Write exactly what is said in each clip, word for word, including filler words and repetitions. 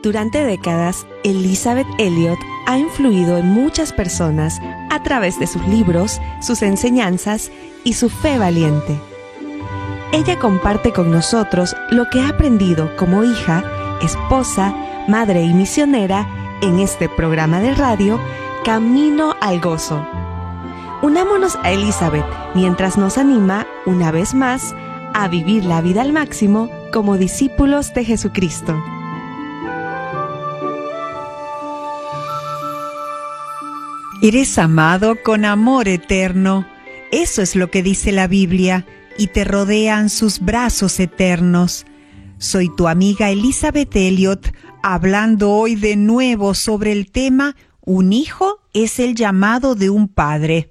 Durante décadas, Elisabeth Elliot ha influido en muchas personas a través de sus libros, sus enseñanzas y su fe valiente. Ella comparte con nosotros lo que ha aprendido como hija, esposa, madre y misionera en este programa de radio Camino al Gozo. Unámonos a Elisabeth mientras nos anima, una vez más, a vivir la vida al máximo como discípulos de Jesucristo. Eres amado con amor eterno. Eso es lo que dice la Biblia, y te rodean sus brazos eternos. Soy tu amiga Elisabeth Elliot, hablando hoy de nuevo sobre el tema Un hijo es el llamado de un padre.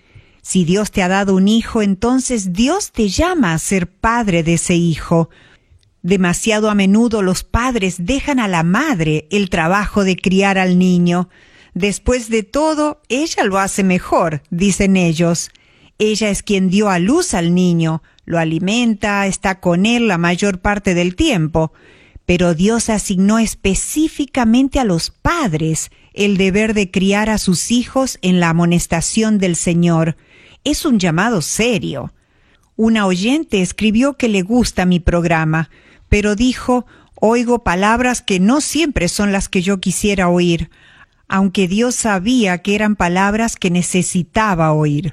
Si Dios te ha dado un hijo, entonces Dios te llama a ser padre de ese hijo. Demasiado a menudo los padres dejan a la madre el trabajo de criar al niño. Después de todo, ella lo hace mejor, dicen ellos. Ella es quien dio a luz al niño, lo alimenta, está con él la mayor parte del tiempo. Pero Dios asignó específicamente a los padres el deber de criar a sus hijos en la amonestación del Señor. Es un llamado serio. Una oyente escribió que le gusta mi programa, pero dijo, oigo palabras que no siempre son las que yo quisiera oír, aunque Dios sabía que eran palabras que necesitaba oír.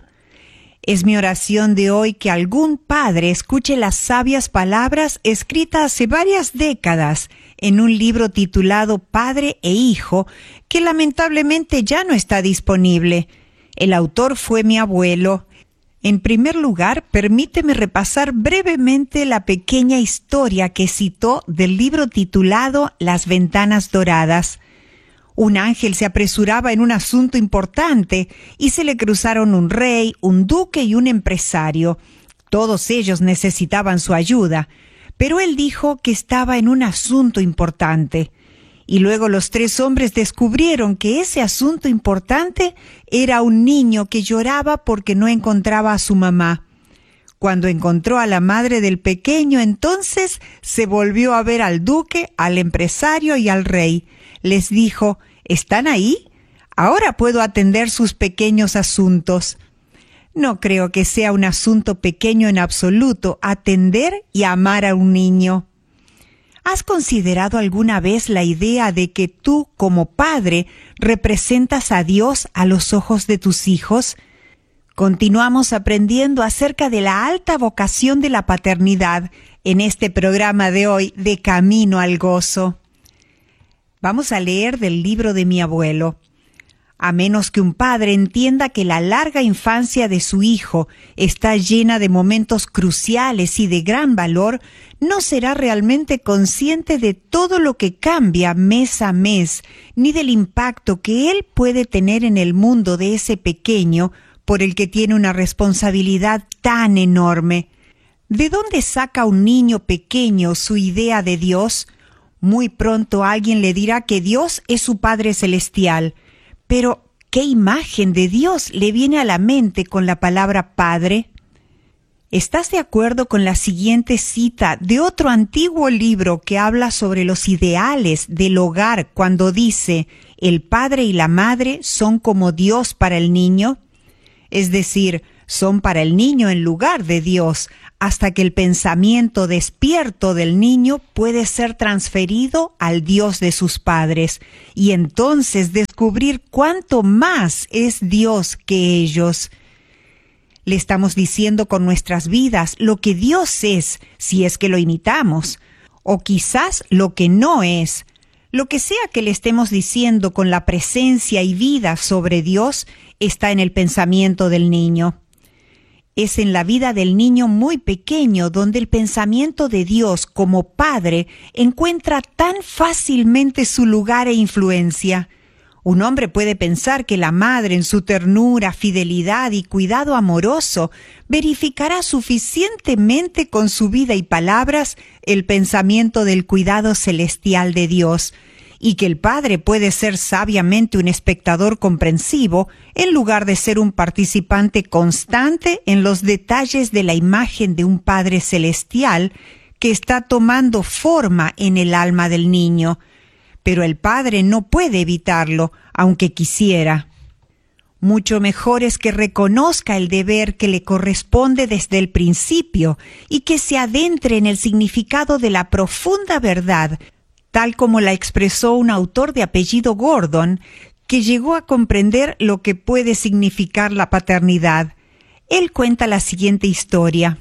Es mi oración de hoy que algún padre escuche las sabias palabras escritas hace varias décadas en un libro titulado Padre e Hijo, que lamentablemente ya no está disponible. El autor fue mi abuelo. En primer lugar, permíteme repasar brevemente la pequeña historia que citó del libro titulado Las Ventanas Doradas. Un ángel se apresuraba en un asunto importante y se le cruzaron un rey, un duque y un empresario. Todos ellos necesitaban su ayuda, pero él dijo que estaba en un asunto importante. Y luego los tres hombres descubrieron que ese asunto importante era un niño que lloraba porque no encontraba a su mamá. Cuando encontró a la madre del pequeño, entonces se volvió a ver al duque, al empresario y al rey. Les dijo, ¿están ahí? Ahora puedo atender sus pequeños asuntos. No creo que sea un asunto pequeño en absoluto atender y amar a un niño. ¿Has considerado alguna vez la idea de que tú, como padre, representas a Dios a los ojos de tus hijos? Continuamos aprendiendo acerca de la alta vocación de la paternidad en este programa de hoy de Camino al Gozo. Vamos a leer del libro de mi abuelo. A menos que un padre entienda que la larga infancia de su hijo está llena de momentos cruciales y de gran valor, no será realmente consciente de todo lo que cambia mes a mes, ni del impacto que él puede tener en el mundo de ese pequeño por el que tiene una responsabilidad tan enorme. ¿De dónde saca un niño pequeño su idea de Dios? Muy pronto alguien le dirá que Dios es su Padre Celestial. Pero, ¿qué imagen de Dios le viene a la mente con la palabra Padre? ¿Estás de acuerdo con la siguiente cita de otro antiguo libro que habla sobre los ideales del hogar cuando dice, el padre y la madre son como Dios para el niño? Es decir, son para el niño en lugar de Dios, hasta que el pensamiento despierto del niño puede ser transferido al Dios de sus padres, y entonces descubrir cuánto más es Dios que ellos. Le estamos diciendo con nuestras vidas lo que Dios es, si es que lo imitamos, o quizás lo que no es. Lo que sea que le estemos diciendo con la presencia y vida sobre Dios está en el pensamiento del niño. Es en la vida del niño muy pequeño donde el pensamiento de Dios como Padre encuentra tan fácilmente su lugar e influencia. Un hombre puede pensar que la madre en su ternura, fidelidad y cuidado amoroso verificará suficientemente con su vida y palabras el pensamiento del cuidado celestial de Dios, y que el padre puede ser sabiamente un espectador comprensivo en lugar de ser un participante constante en los detalles de la imagen de un Padre celestial que está tomando forma en el alma del niño. pero el padre no puede evitarlo, aunque quisiera. Mucho mejor es que reconozca el deber que le corresponde desde el principio y que se adentre en el significado de la profunda verdad, tal como la expresó un autor de apellido Gordon, que llegó a comprender lo que puede significar la paternidad. Él cuenta la siguiente historia.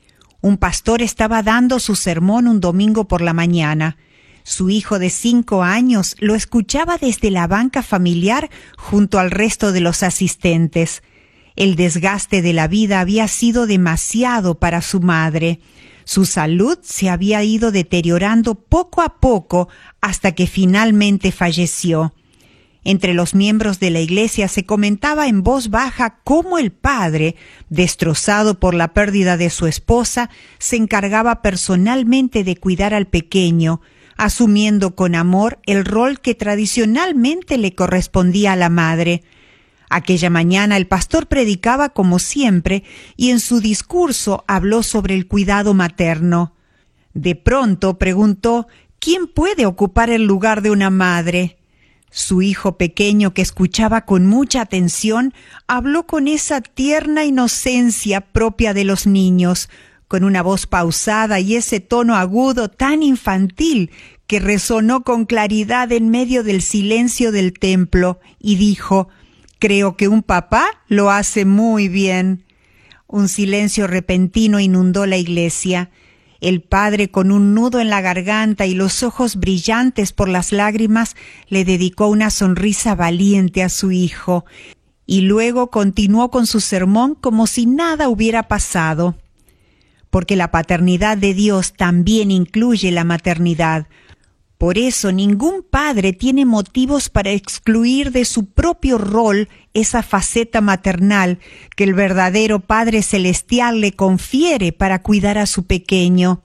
Un pastor estaba dando su sermón un domingo por la mañana. Su hijo de cinco años lo escuchaba desde la banca familiar junto al resto de los asistentes. El desgaste de la vida había sido demasiado para su madre. Su salud se había ido deteriorando poco a poco hasta que finalmente falleció. Entre los miembros de la iglesia se comentaba en voz baja cómo el padre, destrozado por la pérdida de su esposa, se encargaba personalmente de cuidar al pequeño, asumiendo con amor el rol que tradicionalmente le correspondía a la madre. Aquella mañana el pastor predicaba como siempre y en su discurso habló sobre el cuidado materno. De pronto preguntó: ¿quién puede ocupar el lugar de una madre? Su hijo pequeño, que escuchaba con mucha atención, habló con esa tierna inocencia propia de los niños, con una voz pausada y ese tono agudo tan infantil que resonó con claridad en medio del silencio del templo, y dijo: «Creo que un papá lo hace muy bien». Un silencio repentino inundó la iglesia. El padre, con un nudo en la garganta y los ojos brillantes por las lágrimas, le dedicó una sonrisa valiente a su hijo, y luego continuó con su sermón como si nada hubiera pasado. Porque la paternidad de Dios también incluye la maternidad. Por eso ningún padre tiene motivos para excluir de su propio rol esa faceta maternal que el verdadero Padre Celestial le confiere para cuidar a su pequeño.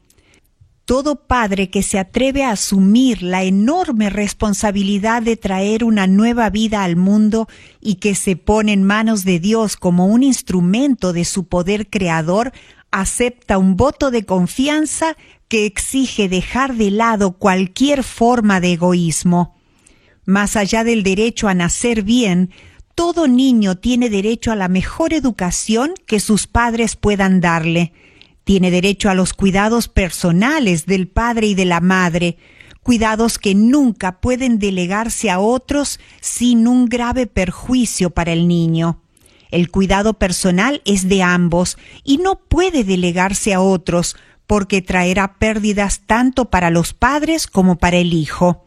Todo padre que se atreve a asumir la enorme responsabilidad de traer una nueva vida al mundo y que se pone en manos de Dios como un instrumento de su poder creador, acepta un voto de confianza que exige dejar de lado cualquier forma de egoísmo. Más allá del derecho a nacer bien, todo niño tiene derecho a la mejor educación que sus padres puedan darle. Tiene derecho a los cuidados personales del padre y de la madre, cuidados que nunca pueden delegarse a otros sin un grave perjuicio para el niño. El cuidado personal es de ambos y no puede delegarse a otros, porque traerá pérdidas tanto para los padres como para el hijo.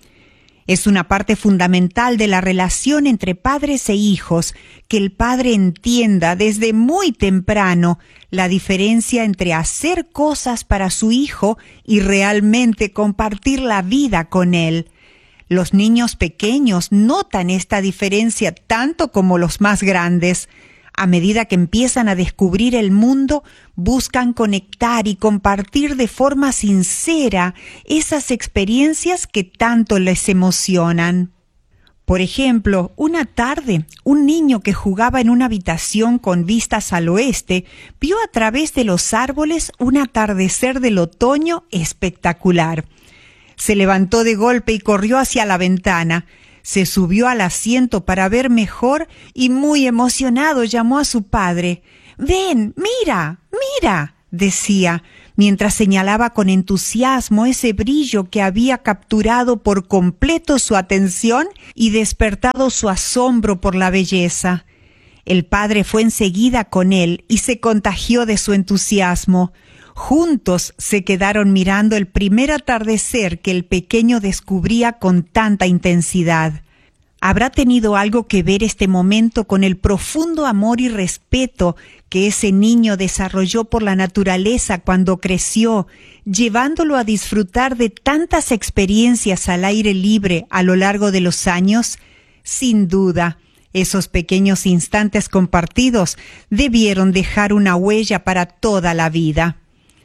Es una parte fundamental de la relación entre padres e hijos que el padre entienda desde muy temprano la diferencia entre hacer cosas para su hijo y realmente compartir la vida con él. Los niños pequeños notan esta diferencia tanto como los más grandes. A medida que empiezan a descubrir el mundo, buscan conectar y compartir de forma sincera esas experiencias que tanto les emocionan. Por ejemplo, una tarde, un niño que jugaba en una habitación con vistas al oeste vio a través de los árboles un atardecer del otoño espectacular. Se levantó de golpe y corrió hacia la ventana. Se subió al asiento para ver mejor y muy emocionado llamó a su padre. «Ven, mira, mira», decía, mientras señalaba con entusiasmo ese brillo que había capturado por completo su atención y despertado su asombro por la belleza. El padre fue enseguida con él y se contagió de su entusiasmo. Juntos se quedaron mirando el primer atardecer que el pequeño descubría con tanta intensidad. ¿Habrá tenido algo que ver este momento con el profundo amor y respeto que ese niño desarrolló por la naturaleza cuando creció, llevándolo a disfrutar de tantas experiencias al aire libre a lo largo de los años? Sin duda, esos pequeños instantes compartidos debieron dejar una huella para toda la vida.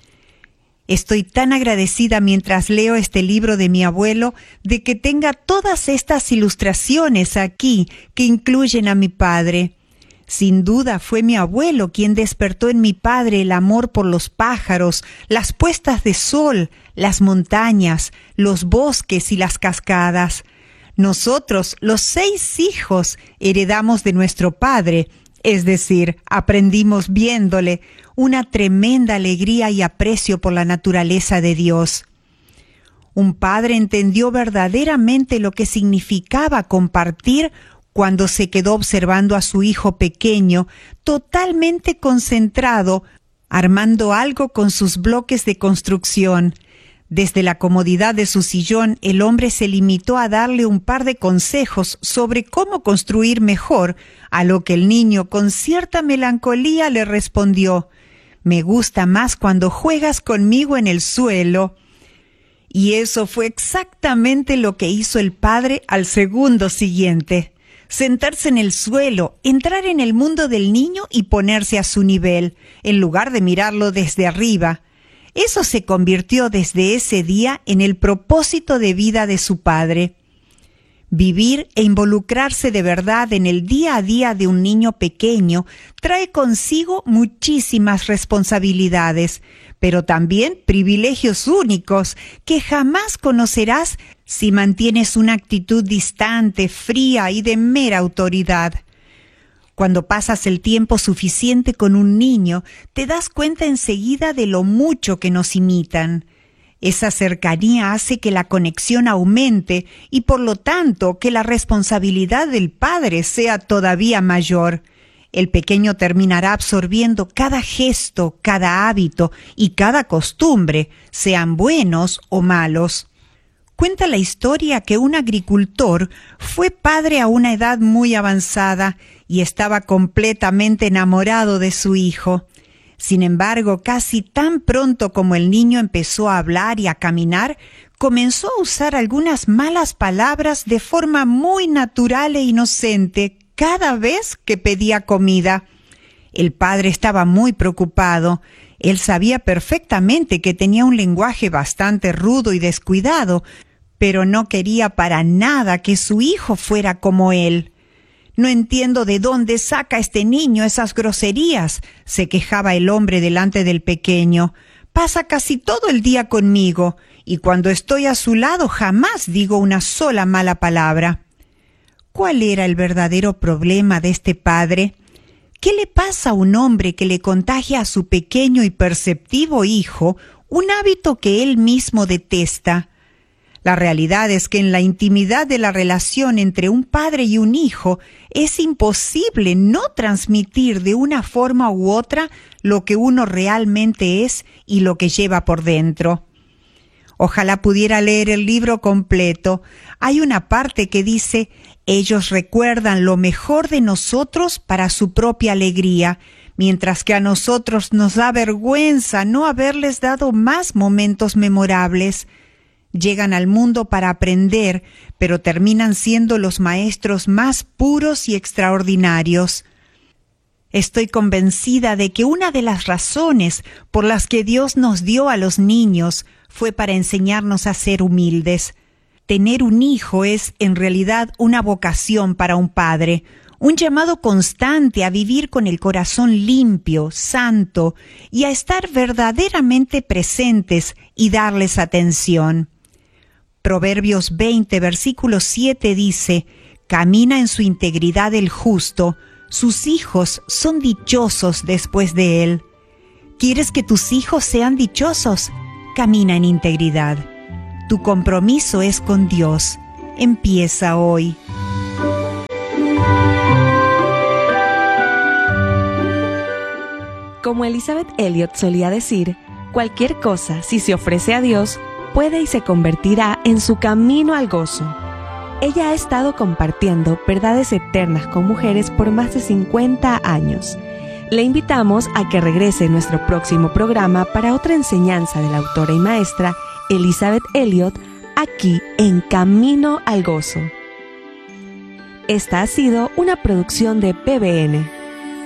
Estoy tan agradecida mientras leo este libro de mi abuelo de que tenga todas estas ilustraciones aquí que incluyen a mi padre. Sin duda fue mi abuelo quien despertó en mi padre el amor por los pájaros, las puestas de sol, las montañas, los bosques y las cascadas. Nosotros, los seis hijos, heredamos de nuestro padre, es decir, aprendimos viéndole, una tremenda alegría y aprecio por la naturaleza de Dios. Un padre entendió verdaderamente lo que significaba compartir cuando se quedó observando a su hijo pequeño, totalmente concentrado, armando algo con sus bloques de construcción. Desde la comodidad de su sillón, el hombre se limitó a darle un par de consejos sobre cómo construir mejor, a lo que el niño, con cierta melancolía, le respondió: «Me gusta más cuando juegas conmigo en el suelo». Y eso fue exactamente lo que hizo el padre al segundo siguiente. Sentarse en el suelo, entrar en el mundo del niño y ponerse a su nivel, en lugar de mirarlo desde arriba. Eso se convirtió desde ese día en el propósito de vida de su padre. Vivir e involucrarse de verdad en el día a día de un niño pequeño trae consigo muchísimas responsabilidades, pero también privilegios únicos que jamás conocerás si mantienes una actitud distante, fría y de mera autoridad. Cuando pasas el tiempo suficiente con un niño, te das cuenta enseguida de lo mucho que nos imitan. Esa cercanía hace que la conexión aumente y, por lo tanto, que la responsabilidad del padre sea todavía mayor. El pequeño terminará absorbiendo cada gesto, cada hábito y cada costumbre, sean buenos o malos. Cuenta la historia que un agricultor fue padre a una edad muy avanzada y estaba completamente enamorado de su hijo. Sin embargo, casi tan pronto como el niño empezó a hablar y a caminar, comenzó a usar algunas malas palabras de forma muy natural e inocente cada vez que pedía comida. El padre estaba muy preocupado. Él sabía perfectamente que tenía un lenguaje bastante rudo y descuidado, pero no quería para nada que su hijo fuera como él. «No entiendo de dónde saca este niño esas groserías», se quejaba el hombre delante del pequeño. «Pasa casi todo el día conmigo, y cuando estoy a su lado jamás digo una sola mala palabra». ¿Cuál era el verdadero problema de este padre? ¿Qué le pasa a un hombre que le contagia a su pequeño y perceptivo hijo un hábito que él mismo detesta? La realidad es que en la intimidad de la relación entre un padre y un hijo es imposible no transmitir de una forma u otra lo que uno realmente es y lo que lleva por dentro. Ojalá pudiera leer el libro completo. Hay una parte que dice: «Ellos recuerdan lo mejor de nosotros para su propia alegría, mientras que a nosotros nos da vergüenza no haberles dado más momentos memorables». Llegan al mundo para aprender, pero terminan siendo los maestros más puros y extraordinarios. Estoy convencida de que una de las razones por las que Dios nos dio a los niños fue para enseñarnos a ser humildes. Tener un hijo es, en realidad, una vocación para un padre, un llamado constante a vivir con el corazón limpio, santo, y a estar verdaderamente presentes y darles atención. Proverbios veinte, versículo siete dice: «Camina en su integridad el justo, sus hijos son dichosos después de él». ¿Quieres que tus hijos sean dichosos? Camina en integridad. Tu compromiso es con Dios. Empieza hoy. Como Elizabeth Elliot solía decir, cualquier cosa, si se ofrece a Dios, puede y se convertirá en su camino al gozo. Ella ha estado compartiendo verdades eternas con mujeres por más de cincuenta años. Le invitamos a que regrese en nuestro próximo programa para otra enseñanza de la autora y maestra Elizabeth Elliot, aquí en Camino al Gozo. Esta ha sido una producción de P B N.